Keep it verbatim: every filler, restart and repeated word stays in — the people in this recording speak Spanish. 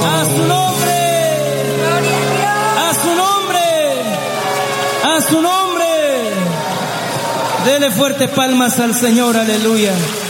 A su nombre. A su nombre. A su nombre. Dele fuertes palmas al Señor, aleluya.